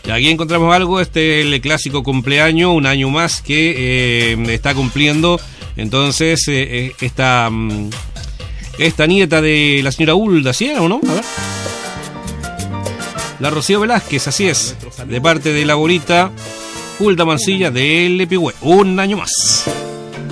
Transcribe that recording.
Aquí encontramos algo, este es el clásico cumpleaños, un año más que está cumpliendo. Entonces, esta nieta de la señora Hulda, ¿sí o no? A ver. La Rocío Velázquez, así es, de parte de la abuelita Hulda Mancilla de Lepigüe. Un año más.